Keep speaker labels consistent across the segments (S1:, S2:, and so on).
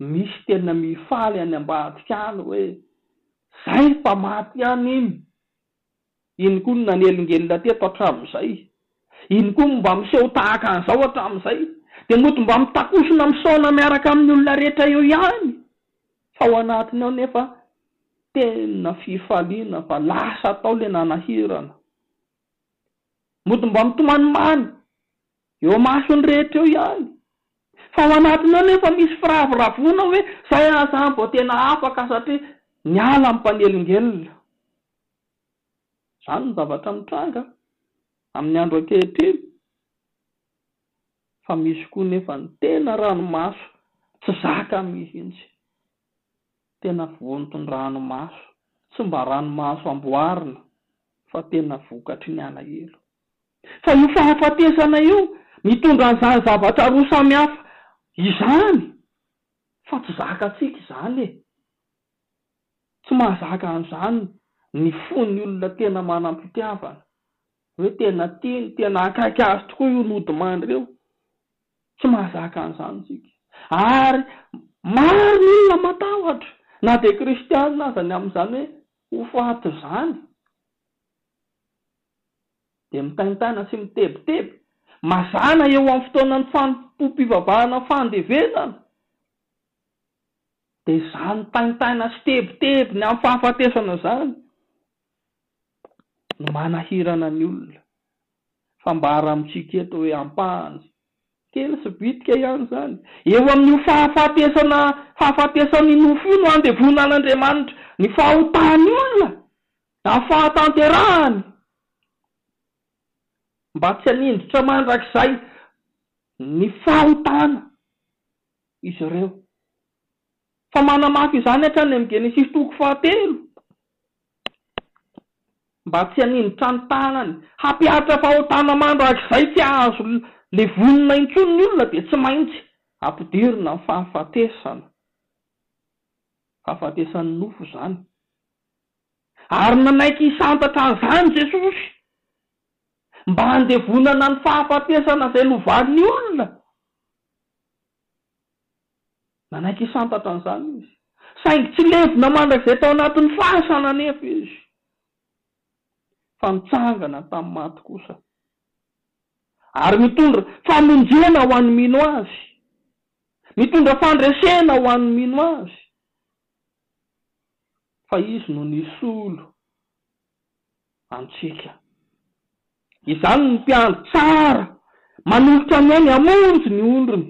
S1: misy tena mifaly any ambadika any hoe zay fa maty any iny koa ny nanelingelina teto hatramin'izay, iny koa mba miseho tahaka an'izao hatramin'izay, de moto mba mitakosona misaona miaraka amin'ny olona rehetra eo ihany. Fa ao anatiny ao nefa tena fifaliana fa lasa atao le nanahirana. Moto mba mitomany eo masony rehetra eo ihany. Fa ao anatiny ao nefa misy firavoravona hoe zay aza vao tena afaka satria niala amin'ny mpanelingelina. Zany ny zavatra mitranga amin'ny andro ankehitriny. Fa misy koa nefa ny tena ranomaso tsy zaka mihitsy. Tena vontony ranomaso, tsy mba ranomaso amboarina fa tena vokatry ny alahelo. Fa io fahafatesana io mitondra an'izany zavatra roa samy hafa izany, fa tsy zakatsika izany tsy mahazaka an'izany ny fon'ny olona tena manam-pitiavana, hoe tena tiany, tena akaiky azy tokoa io lodimandry reo. Tsy mahazaka an'izany tsika. Ary maro ny olona matahotra, na de kristianina aza ny amin'izany hoe ho faty zany. De mitaintaina sy mitebiteby, mazana eo amin'ny fotoanan'ny fanompoam-pivavahana fandevezana. De zany taintaina sy tebiteby ny amin'ny fahafatesana zany no manahirana ny olona. Fa mba haramitsika eto hoe ampahany kely sy bitika ihany zany. Eo amin'ny fahafatesany nofo io no andevonan'Andriamanitra ny fahotany olona, na fahatanterahany. Mba tsy hanindritra mandrakizay ny fahotana izy ireo. Fa manamafy izany hatrany amin'ny Genesis 3:7. Mba tsy hanindritra ny tanany, hampiatra fahotana mandrakizay tsy azo le vonina intsony ny olona, de tsy maintsy ampidirina ny fahafatesana. Fahafatesan'ny nofo zany. Ary nanaiky hisantatra an'izany Jesosy, mba handevonana ny fahafatesana izay lovalin'ny olona. Nanaiky hisantatra an'izany izy. Saingy tsy levona mandrakizay tao anatin'ny fahasana nefa izy. Fa nitsangana tamin'ny maty kosa. Ary mitondra famonjena ho an'ny mino azy. Mitondra fandresena ho an'ny mino azy. Fa izy no nisolo antsika. Izany ny mpiandry tsara, manolotra ny hamonjy ny ondriny.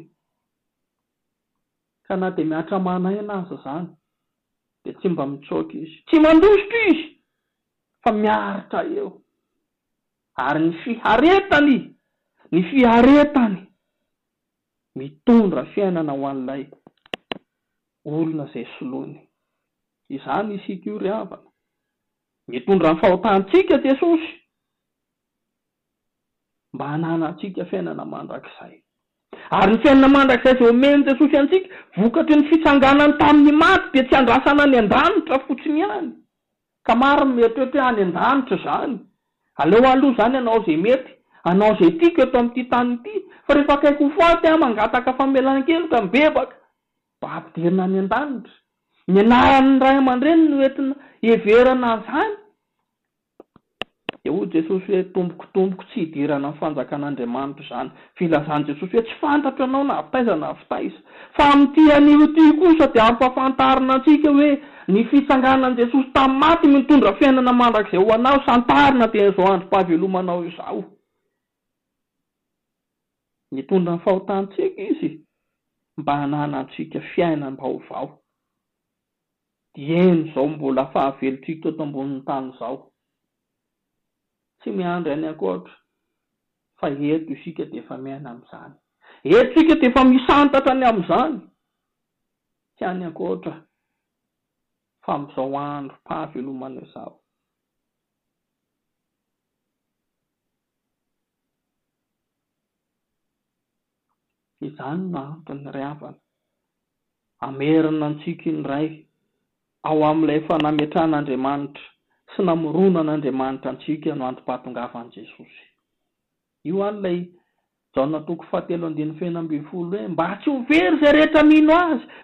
S1: Ka na de miatra manaina azy zany, de tsy mba mitsoka izy, tsy mandositra izy, fa miaritra eo. Ary ny fiharetany mitondra fiainana ho an'ilay olona izay soloiny. Izany isika io ry havana. Mitondra ny fahotantsika Jesosy, mba hananantsika fiainana mandrakizay. Ary ny fiainana mandrakizay izay omeny Jesosy antsika, vokatry ny fitsanganany tamin'ny maty, de tsy andrasana any an-danitra fotsiny ihany. Ka maro mieritreritry any an-danitra zany. Aleo aloha zany anao izay mety, anao izay tiako eto amin'ity tany ity, fa rehefa akaiky ho faty mangataka famelan-kely ka mibebaka, mba ampidirina any an-danitra. Ny anaran'ny ray aman-dreny no entina heverana an'izany. Eo Jesosy hoe tomboky tsy hidirana amin'ny fanjakan'Andriamanitra zany. Filazany Jesosy hoe tsy fantatra anao na avitaiza na avitaiza. Fa amin'ity anio ity kosa dia ampafantarina antsika hoe ny fitsanganan Jesosy tamin'ny maty mitondra fiainana mandrakizay ho anao, santarina tenyzao androm-pahavelomanao izao. Mitondra ny fahotantsika izy, mba hananantsika fiainana vaovao. Dieny zao mbola fahavelotsika teto ambonin'ny tany zao. Tsy miandry any ankoatra, fa eto isika dia efa miaina amin'izany. Eto isika dia efa misantatra ny amin'izany. Tsy any ankoatra, fa amin'izao andro fahavelomana izao. Izany no antony ry havana. Amerina antsika indray ao amin'ilay fanametran'Andriamanitra sy namoronan'Andriamanitra antsika no antom-pahatongavan'i Jesosy. Io an'ilay Jaona 7:12 hoe mba tsy ho very izay rehetra mino azy,